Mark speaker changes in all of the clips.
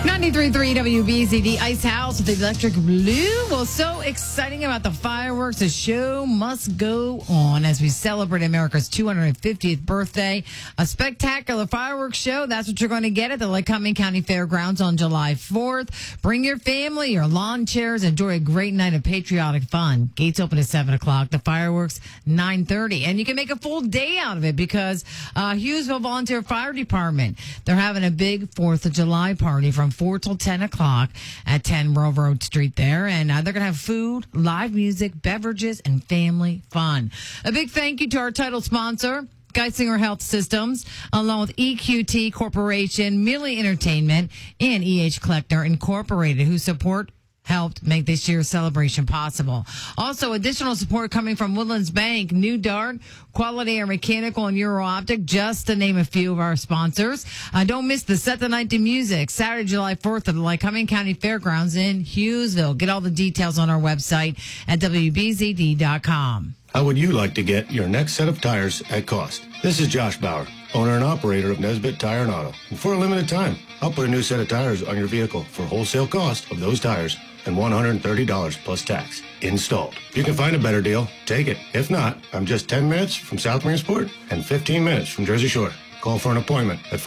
Speaker 1: 93.3 WBZD Ice House with Electric Blue. Well, so exciting about the fireworks. The show must go on as we celebrate America's 250th birthday. A spectacular fireworks show. That's what you're going to get at the Lycoming County Fairgrounds on July 4th. Bring your family, your lawn chairs. Enjoy a great night of patriotic fun. Gates open at 7 o'clock. The fireworks, 9:30. And you can make a full day out of it because Hughesville Volunteer Fire Department, they're having a big 4th of July party from 4 till 10 o'clock at 10 Railroad Street there. And they're going to have food, live music, beverages, and family fun. A big thank you to our title sponsor, Geisinger Health Systems, along with EQT Corporation, Millie Entertainment, and E.H. Kleckner Incorporated, who helped make this year's celebration possible. Also, additional support coming from Woodlands Bank, New Dart, Quality Air Mechanical, and Euro Optic, just to name a few of our sponsors. Don't miss the Set the Night to Music, Saturday, July 4th at the Lycoming County Fairgrounds in Hughesville. Get all the details on our website at WBZD.com.
Speaker 2: How would you like to get your next set of tires at cost? This is Josh Bauer, owner and operator of Nesbitt Tire and Auto. And for a limited time, I'll put a new set of tires on your vehicle for wholesale cost of those tires and $130 plus tax installed. If you can find a better deal, take it. If not, I'm just 10 minutes from South Marinsport and 15 minutes from Jersey Shore. Call for an appointment at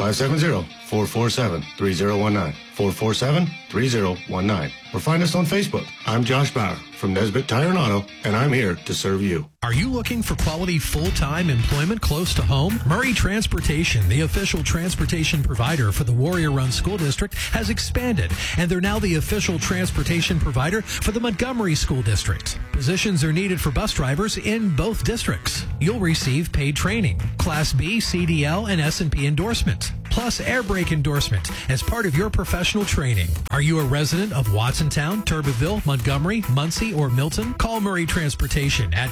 Speaker 2: 570-447-3019, 447-3019, or find us on Facebook. I'm Josh Bauer from Nesbitt Tire and Auto, and I'm here to serve you.
Speaker 3: Are you looking for quality full-time employment close to home? Murray Transportation, the official transportation provider for the Warrior Run School District, has expanded, and they're now the official transportation provider for the Montgomery School District. Positions are needed for bus drivers in both districts. You'll receive paid training, Class B, CDL, and S&P endorsement, plus air brake endorsement as part of your professional training. Are you a resident of Watsontown, Turbeville, Montgomery, Muncie, or Milton? Call Murray Transportation at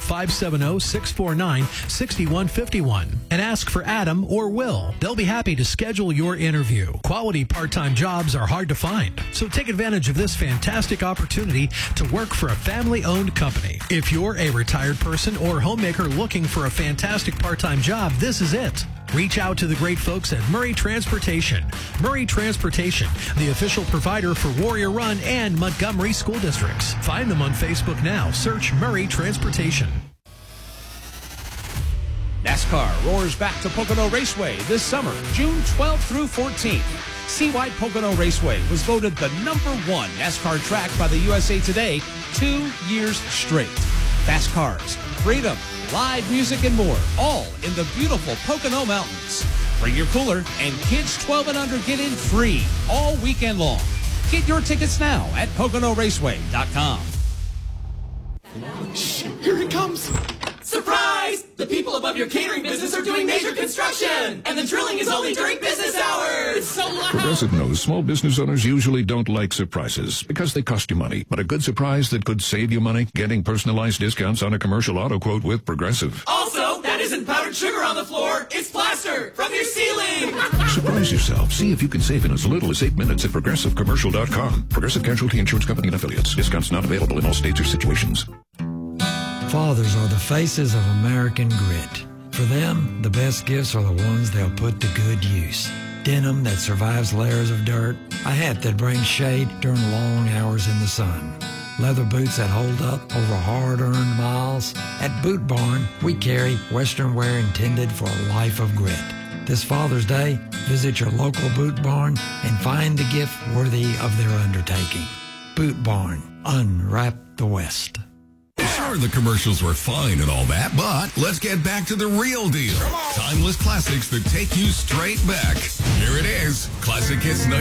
Speaker 3: 570-649-6151 and ask for Adam or Will. They'll be happy to schedule your interview. Quality part-time jobs are hard to find, so take advantage of this fantastic opportunity to work for a family-owned company. If you're a retired person or homemaker looking for a fantastic part-time job, this is it. Reach out to the great folks at Murray Transportation. Murray Transportation, the official provider for Warrior Run and Montgomery school districts. Find them on Facebook now. Search Murray Transportation.
Speaker 4: NASCAR roars back to Pocono Raceway this summer, June 12th through 14th. Seawide Pocono Raceway was voted the #1 NASCAR track by the USA Today 2 years straight. Fast cars, freedom, live music, and more, all in the beautiful Pocono Mountains. Bring your cooler, and kids 12 and under get in free all weekend long. Get your tickets now at PoconoRaceway.com.
Speaker 5: Shh, here it comes. Surprise! The people above your catering business are doing major construction, and the drilling is only during business hours. It's so loud.
Speaker 6: Progressive knows small business owners usually don't like surprises because they cost you money. But a good surprise that could save you money? Getting personalized discounts on a commercial auto quote with Progressive.
Speaker 5: Also, that isn't powdered sugar on the floor. It's plaster from your ceiling.
Speaker 6: Surprise yourself. See if you can save in as little as 8 minutes at ProgressiveCommercial.com. Progressive Casualty Insurance Company and Affiliates. Discounts not available in all states or situations.
Speaker 7: Fathers are the faces of American grit. For them, the best gifts are the ones they'll put to good use. Denim that survives layers of dirt, a hat that brings shade during long hours in the sun, leather boots that hold up over hard-earned miles. At Boot Barn, we carry Western wear intended for a life of grit. This Father's Day, visit your local Boot Barn and find the gift worthy of their undertaking. Boot Barn, unwrap the West.
Speaker 8: Sure, the commercials were fine and all that, but let's get back to the real deal. Timeless classics that take you straight back. Here it is, Classic Hits